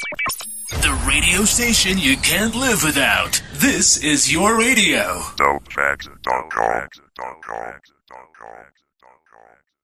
The radio station you can't live without. This is your radio. Dopetracks.com.